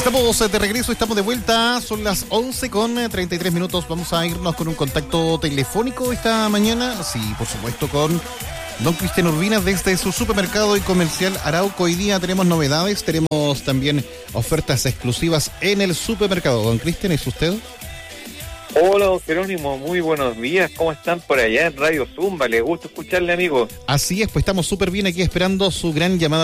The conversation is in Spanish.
Estamos de regreso, estamos de vuelta, son las 11:33. Vamos a irnos con un contacto telefónico esta mañana, sí, por supuesto, con don Cristian Urbina desde su supermercado y comercial Arauco. Hoy día tenemos novedades, tenemos también ofertas exclusivas en el supermercado. Don Cristian, ¿es usted? Hola, don Jerónimo, muy buenos días. ¿Cómo están por allá en Radio Zumba? ¿Les gusta escucharle, amigo? Así es, pues estamos súper bien aquí esperando su gran llamada